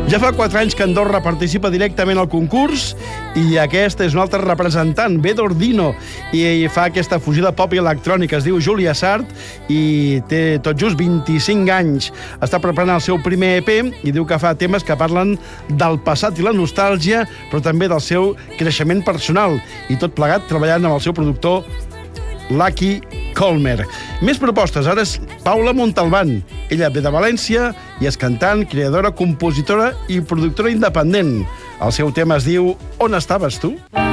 Ja fa 4 anys que Andorra participa directament al concurs i aquesta és una altra representant, ve d'Ordino, i fa aquesta fugida pop i electrònica. Es diu Júlia Sart i té tot just 25 anys. Està preparant el seu primer EP i diu que fa temes que parlen del passat i la nostàlgia, però també del seu creixement personal. I tot plegat treballant amb el seu productor Lucky Colmer. Més propostes, ara és Paula Montalbán. Ella ve de València i és cantant, creadora, compositora i productora independent. El seu tema es diu On estaves tu?